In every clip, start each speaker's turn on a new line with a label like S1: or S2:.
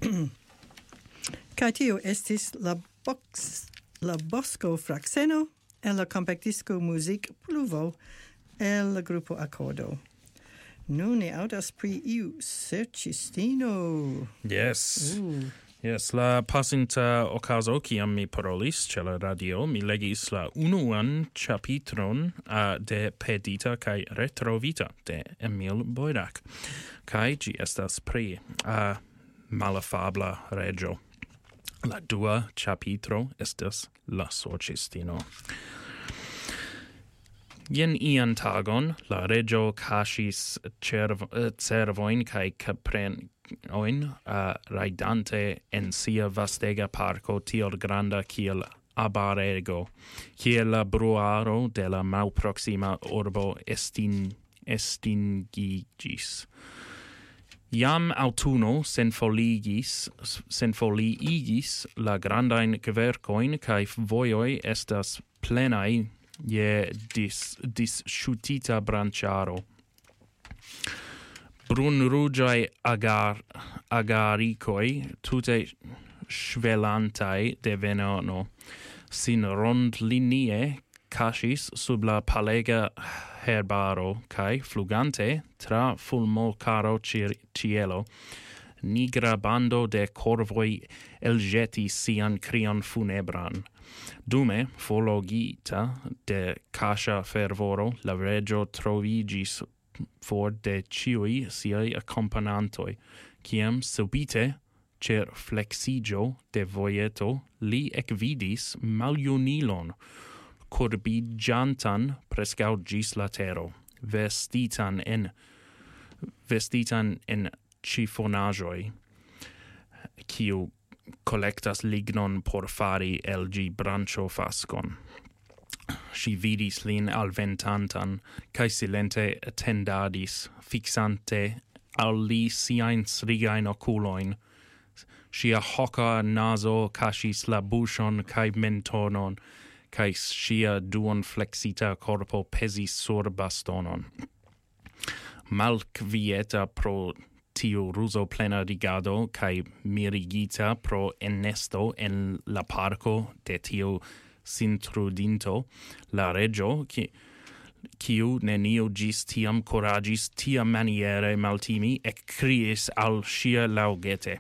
S1: Kaj tio estis la Bosco Fraxeno el la compactisco music pluvo el la grupo Accordo. Nun ne audas pri iu serĉistino.
S2: Yes. Yes, la pasinta okazo kiam mi parolis ĉe la radio, mi legis la unuan ĉapitron de Perdita kaj Retrovita de Emil Boidac. Kaj ĝi estas pri malafabla reĝo. La dua ĉapitro estas la sorĉistino. Jen ian tagon, la reĝo kaŝis cervojn kaj kaprenoin rajdante en sia vastega parko tiel granda kiel arbarego, kiel la bruaro de la malproksima urbo estingigis. Iam autuno senfoliigis la grandajn kverkojn kaj vojoj estas plenaj je disŝutita branĉaro. Brunruĝaj agarikoj, tute ŝvelantaj de veneno, sin rondlinie kaŝis sub la palega herbaro kaj flugante tra fulmokaro ĉielo. Nigra bando de korvoj elĵetis sian krion funebran. Dume, forlogita de kaŝa fervoro, la reĝo troviĝis for de ĉiuj siaj akompanantoj, kiam subite ĉe fleksiĝo de vojeto li ekvidis maljunilon, kurbiĝantan preskaŭ ĝis la tero, vestitan en ĉifonaĵoj, kiu collectas lignon por fari el ĝi branĉofaskon. Si vidis lin alventantan, kaj silente attendadis, fixante al li siajn strigajn okulojn. Ŝia hoka nazo kaŝis la buŝon kaj mentonon, kaj ŝia duonfleksita korpo pezis sur bastonon. Malkvieta pro tiu ruzo plena rigado kaj mirigita pro enesto en la parko de tiu sintrudinto, la reĝo, kiu neniu ĝis tiam kuraĝis tiamaniere maltimi, ekkriis al ŝia laŭgete.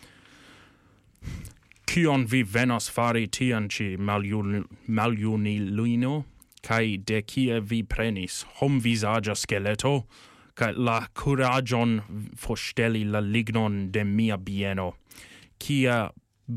S2: Kion vi venos fari tian ĉi maljunulino, kaj de kie vi prenis homvizaĝa skeleto, kaj la kuraĝon forŝteli la lignon de mia bieno? Kia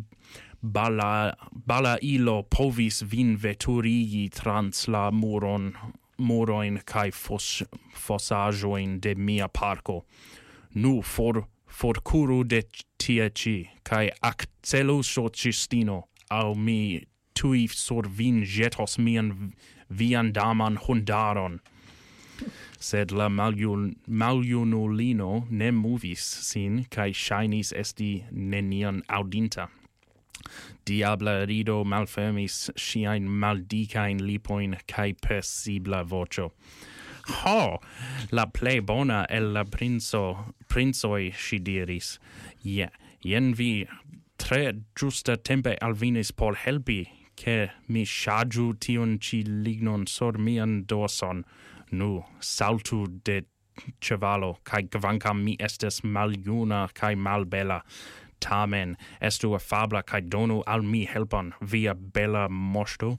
S2: balailo povis vin veturigi trans la murojn kaj fosaĵojn de mia parko? Nu, forkuru de tie ĉi, kaj akcelu sorĉistino, aŭ mi tuj sur vin ĵetos mian viandaman hundaron. Sed la maljunulino ne movis sin, kaj ŝajnis esti nenion aŭdinta. Diabla rido malfermis ŝiajn maldikajn lipojn kaj per sibla voĉo. Ho, la plej bona el la princoj, ŝi diris. Jen vi tre ĝusta tempe alvenis por helpi, ke mi ŝarĝu tiun ĉi lignon sur mian dorson. Nu, saltu de ĉevalo, kaj kvankam mi estas maljuna kaj malbela, tamen estu afabla kaj donu al mi helpon, via bela moŝto.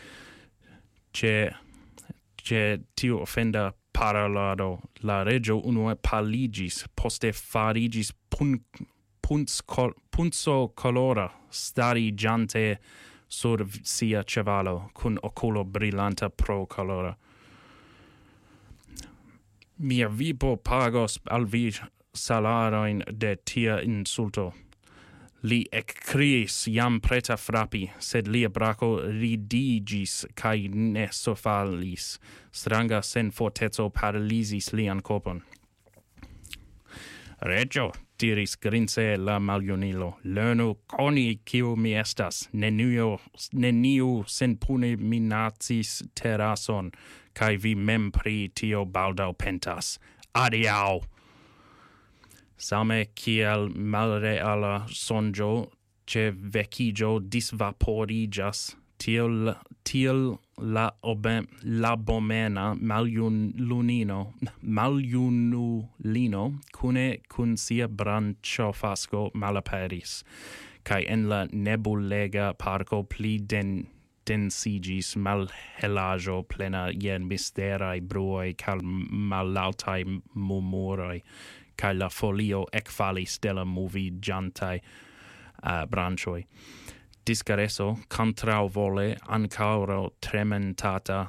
S2: Ĉe tiu ofenda parolado, la reĝo unue paliĝis, poste fariĝis puncokolora, stariĝante sur sia ĉevalo, kun okulo brilanta pro koloro. Mia vipo pagos al vi salarojn de tia insulto. Li ekkriis jam preta frapi, sed lia brako ridiĝis kaj ne surfalis. Stranga senforteco paralizis lian korpon. Reĝo, diris grince la maljunilo, lernu koni kiu mi estas. Neniu senpune minacis terason, kaj vi mem pri tio baldaŭ pentas. Adiaŭ! Same kiel malreala sonĝo ĉe vekiĝo disvaporiĝas, tiel l'abomena maljunulino kune kun sia branĉofasko malaperis, kaj en la nebulega parko pli densiĝis malhelaĵo plena je misteraj bruoj kaj mallaŭtaj murmuroj, kaj la folio ekfalis de la moviĝantaj branĉoj. Discareso contravole ancauro trementata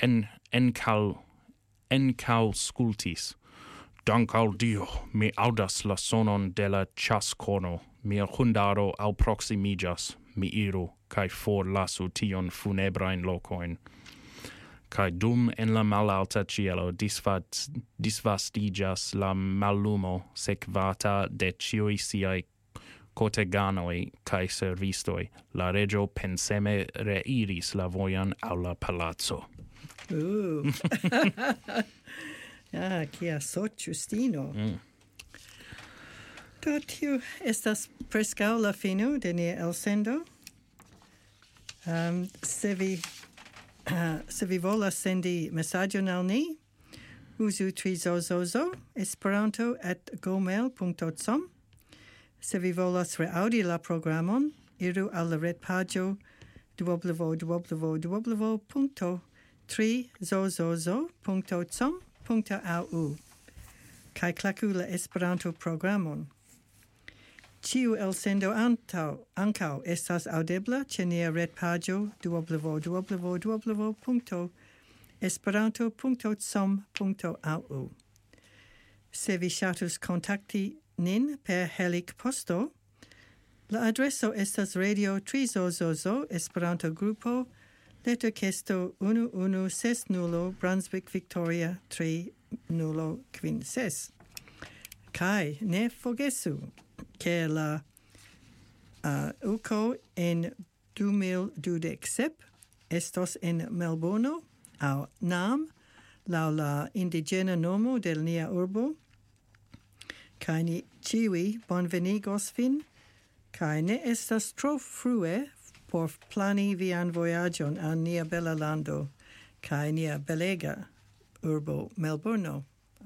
S2: encauscultis. Dank al Dio, mi audas la sonon de la ĉaskorno. Mia hundaro alproximiĝas. Mi iru, kaj forlasu tion funebrajn lokojn. Kaj dum en la malalta cielo disvastiĝas la mallumo sekvata de ĉiuj siaj corteganoi cae servistoi, la regio penseme reiris la vojan al la palazzo.
S1: Kia soĉustino. Do tiu estas preskaŭ la fino de nia elsendo. Se vi volas sendi mesaĝon al ni, uzu trizozozo esperanto@gmail.com. Se vi volas reaŭdi la programon, iru al la retpaĝo www.trizozozo.com.au kaj klaku la Esperanto-programon. Ĉiu elsendo ankaŭ estas aŭdebla ĉe nia retpaĝo www.esperanto.com.au. Se vi ŝatus kontakti nin per helic posto, la adreso estas Radio Trizozozo Esperanto Grupo, letterkesto 1160 Brunswick, Victoria 3056. Kai ne forgesu ke la uko en 2027 estos en Melbourne au Nam, laŭ la indigena nomo de nia urbo, kai ni ciui bonvenigos vin, kai ne estas tro frue por plani vian vojaĝon al nia bela lando, kai nia belega urbo Melbourne.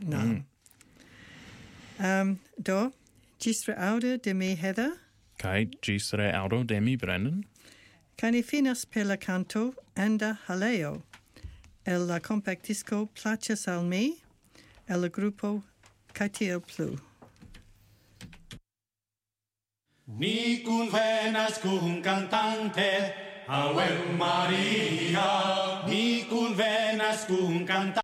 S1: Do, ĝis reaŭdo de mi, Heather.
S2: Kai ĝis reaŭdo de mi, Brendan.
S1: Kai ni finas per la canto Anda Haleo, el la compact disco Plaĉas al mi, el la grupo Kaj tiel plu.
S3: Ni kunvenas kun cantante, Ave Maria. Ni kunvenas kun cantante.